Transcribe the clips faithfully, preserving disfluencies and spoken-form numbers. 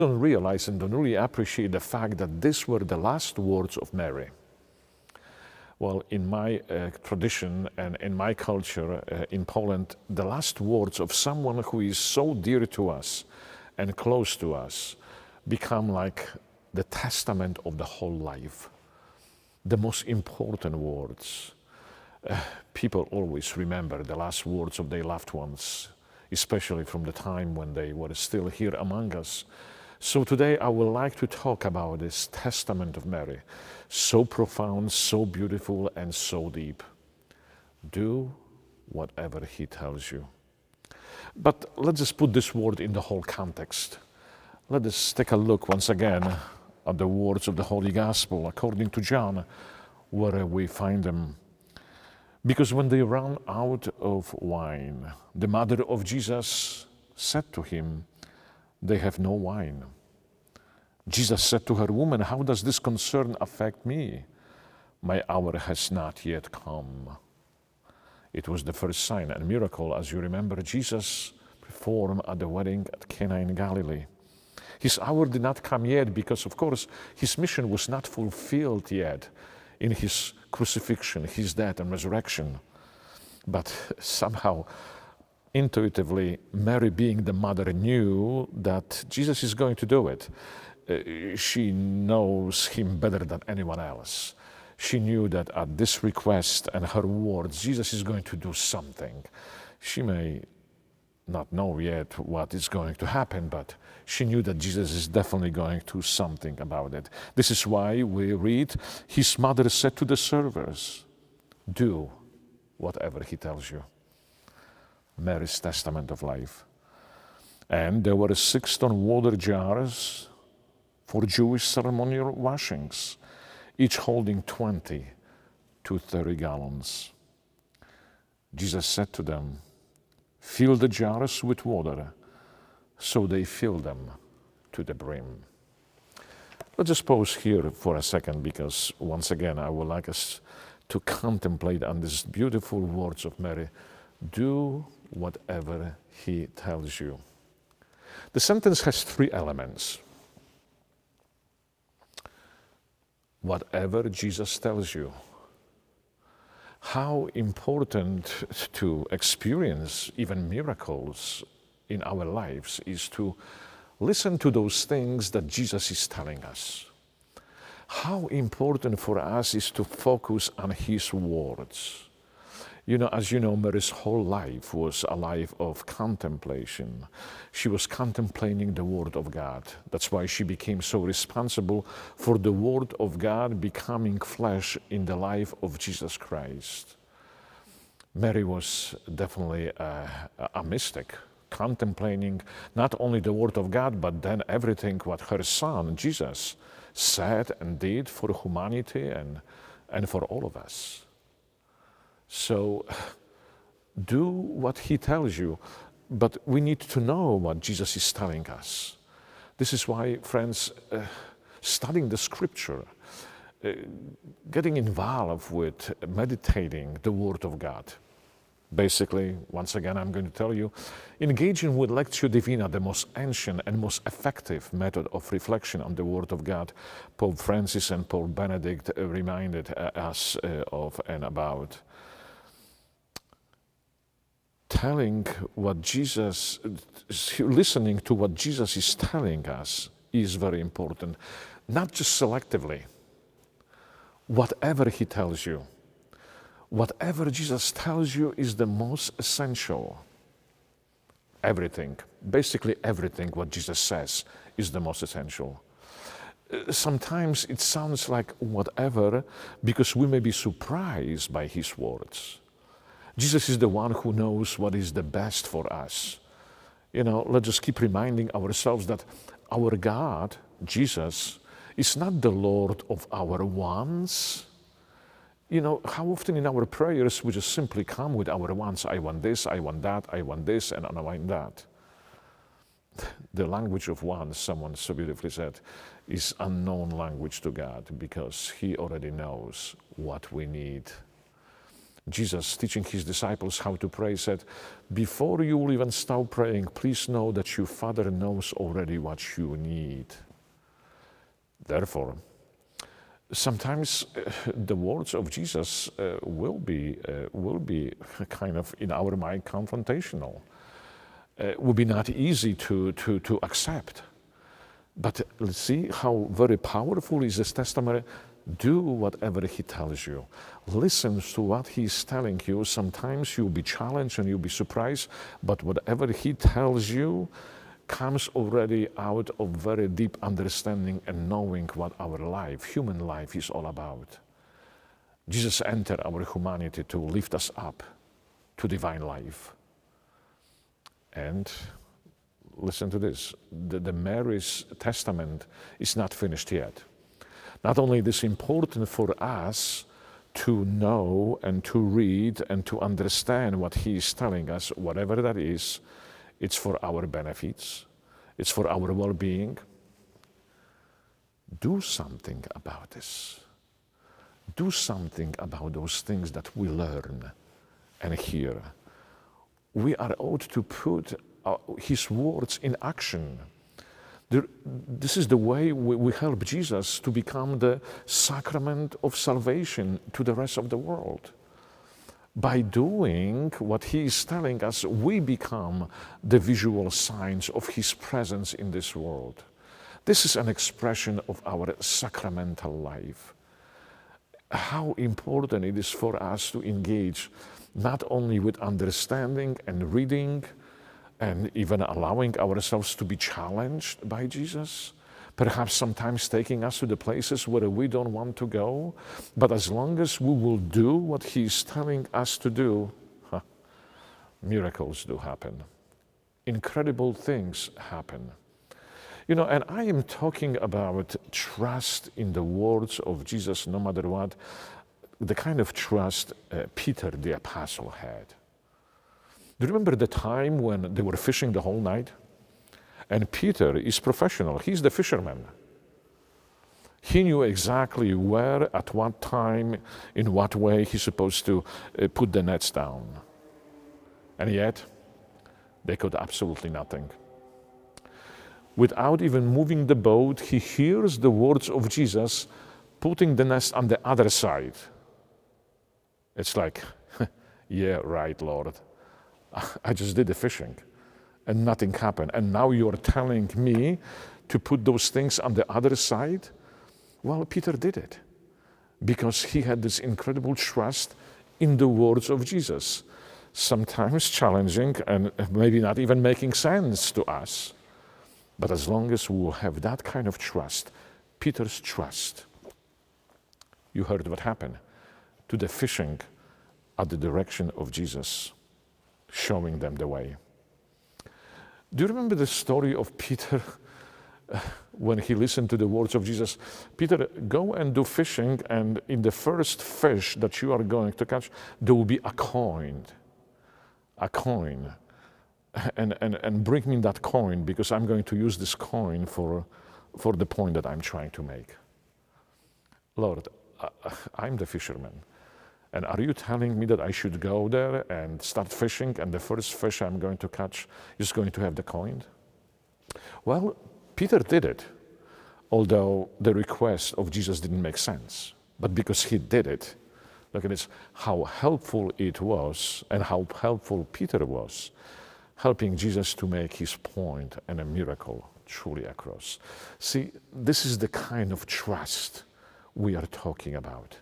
don't realize and don't really appreciate the fact that these were the last words of Mary. Well, in my uh, tradition and in my culture uh, in Poland, the last words of someone who is so dear to us and close to us become like the testament of the whole life, the most important words. Uh, people always remember the last words of their loved ones, especially from the time when they were still here among us. So today I would like to talk about this testament of Mary, so profound, so beautiful, and so deep. Do whatever he tells you. But let's just put this word in the whole context. Let us take a look once again at the words of the Holy Gospel according to John, where we find them. Because when they ran out of wine, the mother of Jesus said to him, "They have no wine." Jesus said to her, "Woman, how does this concern affect me? My hour has not yet come." It was the first sign and miracle, as you remember, Jesus performed at the wedding at Cana in Galilee. His hour did not come yet because, of course, his mission was not fulfilled yet in his crucifixion, his death and resurrection. But somehow, intuitively, Mary, being the mother, knew that Jesus is going to do it. Uh, she knows him better than anyone else. She knew that at this request and her words, Jesus is going to do something. She may not know yet what is going to happen, but she knew that Jesus is definitely going to do something about it. This is why we read, his mother said to the servers, "Do whatever he tells you." Mary's testament of life. And there were six stone water jars for Jewish ceremonial washings, each holding twenty to thirty gallons. Jesus said to them, "Fill the jars with water." So they filled them to the brim. Let's just pause here for a second, because once again I would like us to contemplate on these beautiful words of Mary. Do whatever he tells you. The sentence has three elements. Whatever Jesus tells you. How important to experience even miracles in our lives is to listen to those things that Jesus is telling us. How important for us is to focus on his words. You know, as you know, Mary's whole life was a life of contemplation. She was contemplating the Word of God. That's why she became so responsible for the Word of God becoming flesh in the life of Jesus Christ. Mary was definitely a, a mystic, contemplating not only the Word of God, but then everything what her Son, Jesus, said and did for humanity and, and for all of us. So do what he tells you, but we need to know what Jesus is telling us. This is why, friends, uh, studying the Scripture, uh, getting involved with meditating the Word of God. Basically, once again, I'm going to tell you, engaging with Lectio Divina, the most ancient and most effective method of reflection on the Word of God, Pope Francis and Pope Benedict uh, reminded uh, us uh, of and about. Telling what Jesus, listening to what Jesus is telling us is very important. Not just selectively. Whatever he tells you, whatever Jesus tells you is the most essential. Everything, basically everything what Jesus says is the most essential. Sometimes it sounds like whatever because we may be surprised by his words. Jesus is the one who knows what is the best for us. You know, let's just keep reminding ourselves that our God, Jesus, is not the Lord of our wants. You know, how often in our prayers we just simply come with our wants. I want this, I want that, I want this, and I want that. The language of wants, someone so beautifully said, is unknown language to God because he already knows what we need. Jesus, teaching his disciples how to pray, said, before you will even start praying, please know that your Father knows already what you need. Therefore, sometimes uh, the words of Jesus uh, will be uh, will be kind of in our mind confrontational. Uh, will be not easy to to to accept. But let's see how very powerful is this testimony. Do whatever he tells you. Listen to what he's telling you. Sometimes you'll be challenged and you'll be surprised, but whatever he tells you comes already out of very deep understanding and knowing what our life, human life, is all about. Jesus entered our humanity to lift us up to divine life. And listen to this, the, the Mary's testament is not finished yet. Not only is this important for us to know and to read and to understand what he is telling us, whatever that is, it's for our benefits, it's for our well-being. Do something about this. Do something about those things that we learn and hear. We are ought to put uh, his words in action. There, this is the way we, we help Jesus to become the sacrament of salvation to the rest of the world. By doing what he is telling us, we become the visual signs of his presence in this world. This is an expression of our sacramental life. How important it is for us to engage not only with understanding and reading and even allowing ourselves to be challenged by Jesus, perhaps sometimes taking us to the places where we don't want to go, but as long as we will do what he's telling us to do, huh, miracles do happen. Incredible things happen. You know, and I am talking about trust in the words of Jesus no matter what, the kind of trust uh, Peter the apostle had. Do you remember the time when they were fishing the whole night? And Peter is professional, he's the fisherman. He knew exactly where, at what time, in what way he's supposed to uh, put the nets down. And yet, they could absolutely nothing. Without even moving the boat, he hears the words of Jesus, putting the nest on the other side. It's like, yeah, right, Lord. I just did the fishing and nothing happened. And now you're telling me to put those things on the other side? Well, Peter did it because he had this incredible trust in the words of Jesus. Sometimes challenging and maybe not even making sense to us. But as long as we will have that kind of trust, Peter's trust, you heard what happened to the fishing at the direction of Jesus, showing them the way. Do you remember the story of Peter when he listened to the words of Jesus? Peter, go and do fishing, and in the first fish that you are going to catch, there will be a coin. A coin. And, and, and bring me that coin because I'm going to use this coin for, for the point that I'm trying to make. Lord, uh, I'm the fisherman. And are you telling me that I should go there and start fishing and the first fish I'm going to catch is going to have the coin? Well, Peter did it, although the request of Jesus didn't make sense. But because he did it, look at this, how helpful it was and how helpful Peter was, helping Jesus to make his point and a miracle truly across. See, this is the kind of trust we are talking about.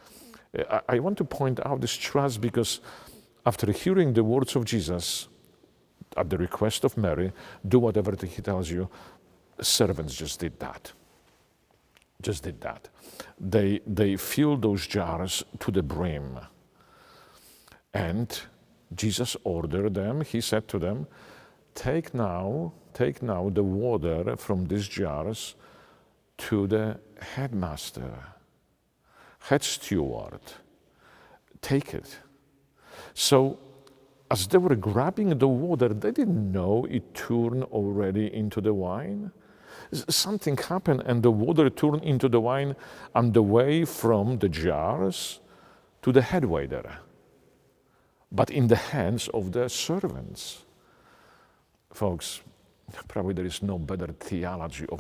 I want to point out this trust because after hearing the words of Jesus, at the request of Mary, do whatever he tells you, servants just did that. Just did that. They, they filled those jars to the brim. And Jesus ordered them, he said to them, take now, take now the water from these jars to the headmaster, head steward, take it. So as they were grabbing the water, they didn't know it turned already into the wine. Something happened and the water turned into the wine on the way from the jars to the head waiter. but in the hands of the servants. Folks, probably there is no better theology of